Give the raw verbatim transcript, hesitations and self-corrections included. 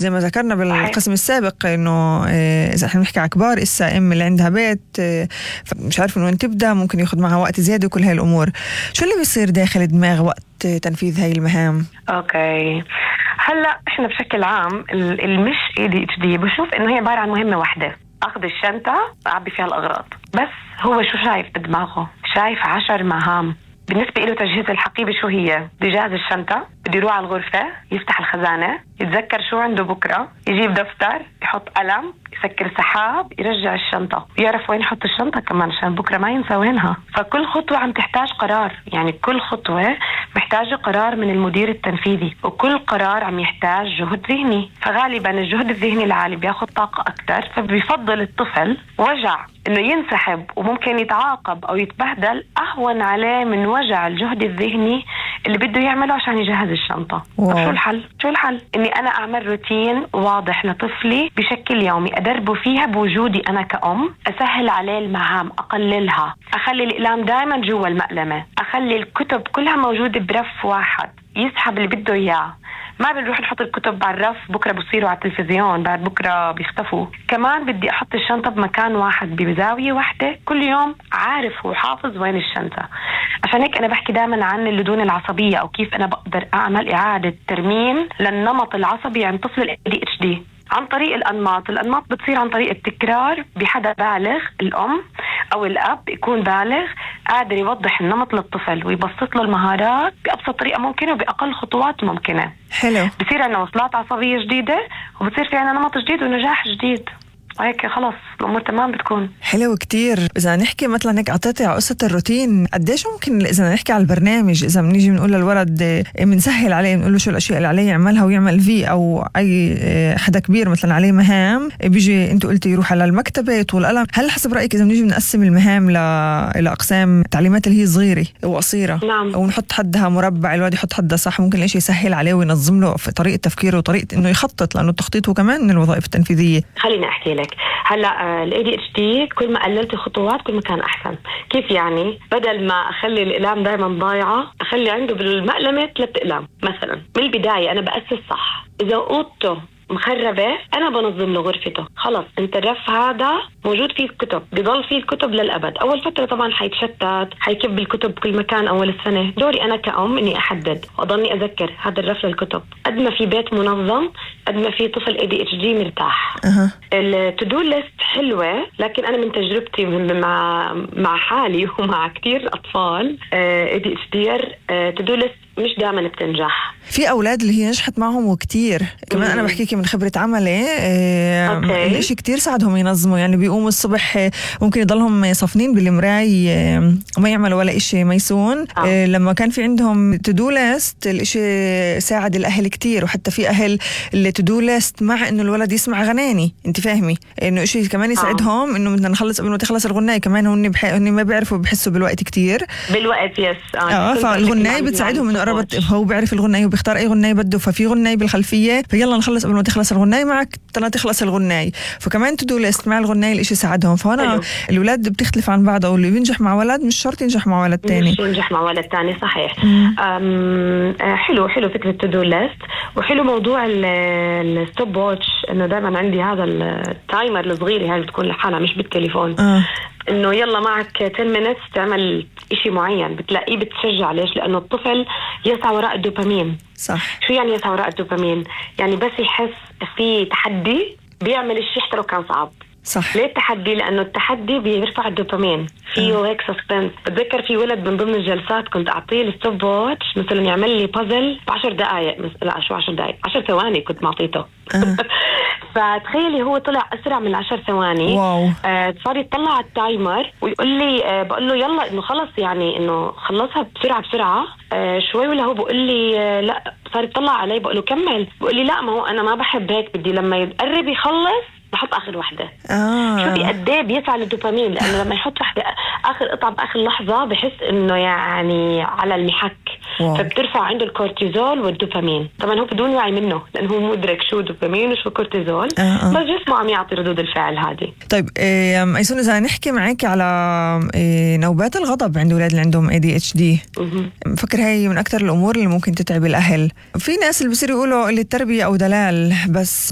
زي ما ذكرنا بالقسم السابق إنه إذا إحنا بنحكي على كبار إسا أم اللي عندها بيت مش عارف من وين تبدأ، ممكن ياخد معها وقت زيادة وكل هاي الأمور. شو اللي بيصير داخل الدماغ وقت تنفيذ هاي المهام؟ أوكي، هلأ إحنا بشكل عام المش إيه دي إتش دي بشوف إنه هي عبارة عن مهمة واحدة، أخذ الشنطة أعبي فيها الأغراض. بس هو شو شايف بدماغه؟ شايف عشر مهام. بالنسبة له تجهيز الحقيبة شو هي؟ بده يجهز الشنطة، بده يروح على الغرفة، يفتح الخزانة، يتذكر شو عنده بكرة، يجيب دفتر، يحط قلم، يسكر سحاب، يرجع الشنطة، يعرف وين يحط الشنطة كمان عشان بكرة ما ينسى وينها. فكل خطوة عم تحتاج قرار، يعني كل خطوة محتاجة قرار من المدير التنفيذي، وكل قرار عم يحتاج جهد ذهني. فغالبا الجهد الذهني العالي بياخد طاقة أكتر، فبيفضل الطفل وجع إنه ينسحب وممكن يتعاقب أو يتبهدل أهون عليه من وجع الجهد الذهني اللي بده يعمله عشان يجهز الشنطة. طب شو الحل؟ شو الحل؟ إني أنا أعمل روتين واضح لطفلي بشكل يومي أدربه فيها بوجودي أنا كأم، أسهل عليه المهام، أقللها، أخلي الإقلام دائما جوا المقلمة، أخلي الكتب كلها موجودة برف واحد، يسحب اللي بده إياه. ما بنروح نحط الكتب على الرف بكرة بصيروا على التلفزيون، بعد بكرة بيختفوا. كمان بدي أحط الشنطة بمكان واحد بزاوية واحدة كل يوم، عارف وحافظ وين الشنطة. عشان هيك أنا بحكي دائما عن اللدون العصبية، أو كيف أنا بقدر أعمل إعادة ترميم للنمط العصبي عند طفل ال إيه دي إتش دي عن طريق الأنماط. الأنماط بتصير عن طريق التكرار بحدا بالغ، الأم أو الأب يكون بالغ قادر يوضح النمط للطفل ويبسط له المهارات بأبسط طريقة ممكنة وبأقل خطوات ممكنة. حلو. بصير عندنا وصلات عصبية جديدة وبصير في عندنا نمط جديد ونجاح جديد، هيك خلاص الأمور تمام بتكون. حلو كتير. إذا نحكي مثلا هيك عطيتي على قصة الروتين، قديش ممكن إذا نحكي على البرنامج، إذا بنيجي بنقول للولد بنسهل عليه، بنقول له شو الأشياء اللي عليه يعملها ويعمل فيه، أو أي حدا كبير مثلا عليه مهام بيجي أنت قلتي يروح على المكتبة يطول قلم، هل حسب رأيك إذا بنيجي بنقسم المهام ل... لأقسام تعليمات اللي هي صغيرة وقصيرة، نعم، ونحط حدها مربع، الواد يحط حدها صح، ممكن الإشي يسهل عليه وينظم له في طريقة تفكيره وطريقة إنه يخطط، لأنه التخطيط هو كمان من الوظائف التنفيذية. خليني أحكي لك هلا ال إيه دي إتش دي كل ما قللت خطوات كل ما كان أحسن. كيف يعني؟ بدل ما أخلي الأقلام دائما ضايعة أخلي عنده بالمقلمة ثلاث أقلام مثلا. من البداية أنا بأسس صح. إذا أوضته مخربة أنا بنظم له غرفته، خلص انت الرف هذا موجود فيه الكتب، بيضل فيه الكتب للأبد. أول فترة طبعا حيتشتت، حيكب الكتب كل مكان أول السنة. دوري أنا كأم إني أحدد وأضلني أذكر هذا الرف للكتب. قد ما في بيت منظم قد ما في طفل إيه دي إتش دي مرتاح. أه. التودو ليست حلوة، لكن أنا من تجربتي مع مع حالي ومع كتير أطفال إيه دي إتش دي تودو ليست مش دائما بتنجح. في أولاد اللي هي نجحت معهم وكتير كمان. أنا بحكيكي من خبرة عملي، الاشي كتير ساعدهم ينظموا. يعني بيقوموا الصبح ممكن يضلهم صفنين بالمراي وما يعملوا ولا إشي ميسون. آه. لما كان في عندهم تدو ليست الإشي ساعد الأهل كتير، وحتى في أهل اللي تدو ليست مع إنه الولد يسمع غناني، أنت فاهمي إنه إشي كمان يساعدهم. آه. إنه بدنا نخلص قبل ما تخلص الغناية، كمان هن بح... هن ما بيعرفوا بيحسوا بالوقت كتير بالوقت. يس. آه, آه فالغناية بتساعدهم إنه قربت، هو بيعرف الغناية وبيختار أي غناية بده، ففي غناية بالخلفية فيلا نخلص قبل ما تخلص الغناية معك تلا تخلص الغناية. فكمان تدو ليست مع الغناية الإشي ساعدهم. فأنا الولاد بتختلف عن بعض، أو اللي بينجح مع ولد مش شرط ينجح مع ولد تاني، مش ينجح مع ولد تاني. صحيح. أم حلو حلو فكرة تدو ليست، وحلو موضوع الستوب واتش، إنه دائما عندي هذا التايمر الصغير هاي بتكون لحالها مش بالتليفون. آه. إنه يلا معك عشرة minutes تعمل إشي معين، بتلاقيه بتشجع. ليش؟ لأنه الطفل يسعى وراء الدوبامين. صح. شو يعني يسعى وراء الدوبامين؟ يعني بس يحس في تحدي بيعمل الشيء حتى لو كان صعب. صح. ليه التحدي؟ لأنه التحدي بيرفع الدوبامين، فيه هيك سسبنس. بتذكر في ولد من ضمن الجلسات كنت أعطيه الستوب واتش مثلا يعمل لي بازل بعشر دقائق، لا شو عشر دقائق، عشر ثواني كنت معطيته. أه. فتخيلي هو طلع أسرع من العشر ثواني. واو. آه صار يطلع على التايمر ويقول لي آه بقول له يلا إنه خلص، يعني إنه خلصها بسرعة بسرعة. آه شوي ولا هو بقول لي آه لا، صار يطلع علي بقول له كمل، بقول لي لا ما هو أنا ما بحب هيك، بدي لما يقرب يخلص بحط آخر واحدة. آه. شوفي قد ايه بيسعى للدوبامين، لأنه لما يحط واحدة آخر قطعة بآخر لحظة بحس إنه يعني على المحك. واو. فبترفع عنده الكورتيزول والدوبامين. طبعا هو بدون وعي منه لأنه هو مدرك شو دوبامين وشو كورتيزول. آه آه. بس جسمه عم يعطي ردود الفعل هذه. طيب أيسون، إذا نحكي معك على نوبات الغضب عند أولاد اللي عندهم إيه دي إتش دي، بفكر هاي من أكتر الأمور اللي ممكن تتعب الأهل. في ناس اللي بيصيروا يقولوا اللي التربية أو دلال، بس